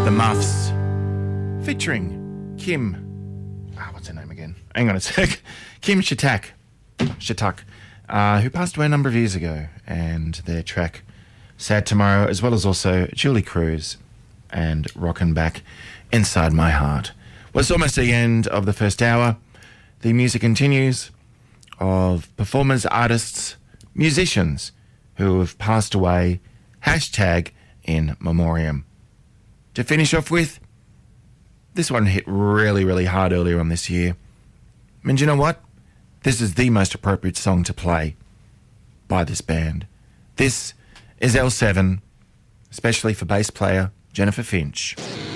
The Muffs, featuring Kim. What's her name again? Hang on a sec. Kim Shatak, who passed away a number of years ago, and their track Sad Tomorrow, as well as also Julie Cruz and Rockin' Back Inside My Heart. Well, it's almost the end of the first hour. The music continues of performers, artists, musicians who have passed away. Hashtag in memoriam. To finish off with, this one hit really, really hard earlier on this year. And you know what? This is the most appropriate song to play by this band. This is L7, especially for bass player Jennifer Finch.